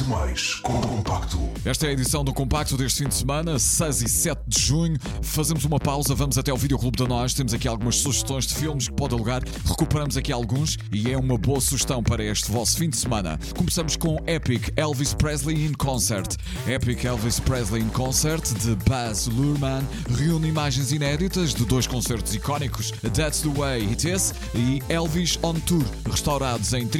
mais com o Compacto. Esta é a edição do Compacto deste fim de semana, 6 e 7 de junho. Fazemos uma pausa, vamos até ao Videoclube da Nós. Temos aqui algumas sugestões de filmes que pode alugar. Recuperamos aqui alguns e é uma boa sugestão para este vosso fim de semana. Começamos com Epic Elvis Presley in Concert. Epic Elvis Presley in Concert, de Baz Luhrmann, reúne imagens inéditas de dois concertos icónicos, That's the Way It Is e Elvis on Tour, restaurados em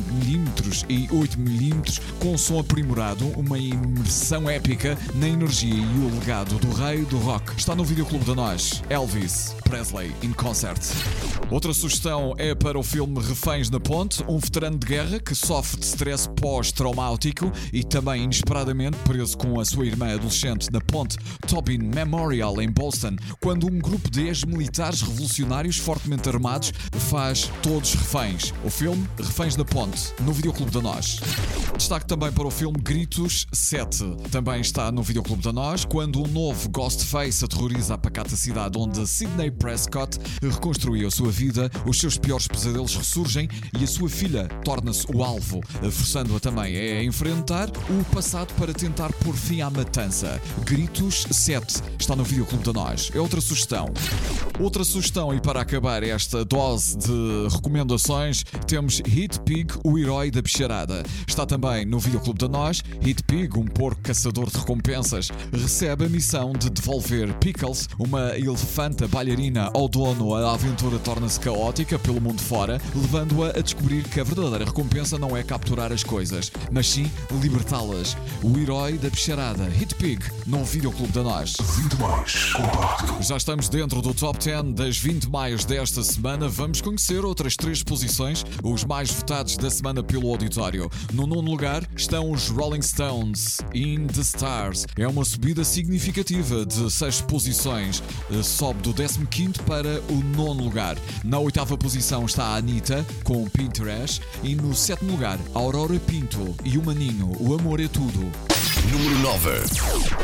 35mm e 8mm, com som aprimorado, uma imersão épica na energia e o legado do rei do rock. Está no Videoclube da Nós, Elvis Presley in Concert. Outra sugestão é para o filme Reféns na Ponte, um veterano de guerra que sofre de stress pós-traumático e também inesperadamente preso com a sua irmã adolescente na ponte Tobin Memorial em Boston, quando um grupo de ex-militares revolucionários fortemente armados faz todos reféns. O filme Reféns na Ponte, no Videoclube da Nós. Destaque também para o filme Gritos 7. Também está no Videoclube da Nós, quando um novo Ghostface aterroriza a pacata cidade onde Sidney Prescott reconstruiu a sua vida, os seus piores pesadelos ressurgem e a sua filha torna-se o alvo, forçando-a também a enfrentar o passado para tentar pôr fim à matança. Gritos 7 está no Videoclube da Nós. É outra sugestão. Outra sugestão, e para acabar esta dose de recomendações, temos Hit Pig, o herói da bicharada. Está também no Videoclube da Nós. Hit Pig, um porco caçador de recompensas, recebe a missão de devolver Pickles, uma elefanta bailarina, ao dono. A aventura torna-se caótica pelo mundo fora, levando-a a descobrir que a verdadeira recompensa não é capturar as coisas, mas sim libertá-las. O herói da bicharada, Hit Pig, no Videoclube da Nós. 20 mais Compacto. Já estamos dentro do Top 10 das 20 maios desta semana. Vamos conhecer outras 3 posições, os mais votados da semana pelo auditório. No nono lugar estão os Rolling Stones, In the Stars. É uma subida significativa de 6 posições. Sobe do 15º para o nono lugar. Na oitava posição está a Anitta, com Pinterest. E no sétimo lugar, Aurora Pinto e o Maninho, O Amor é Tudo. Número 9.